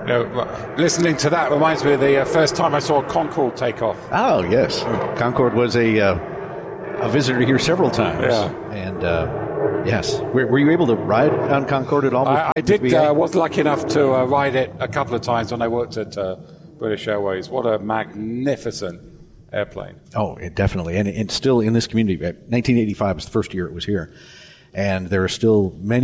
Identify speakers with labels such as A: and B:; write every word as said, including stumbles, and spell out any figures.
A: You know, listening to that reminds me of the uh, first time I saw Concorde take off.
B: Oh, yes. Concorde was a uh, a visitor here several times.
A: Yeah.
B: And, uh, yes. Were, were you able to ride on Concorde at all?
A: I, I did. Uh, was lucky enough to uh, ride it a couple of times when I worked at uh, British Airways. What a magnificent airplane.
B: Oh, it definitely. And it's still in this community. nineteen eighty-five was the first year it was here. And there are still many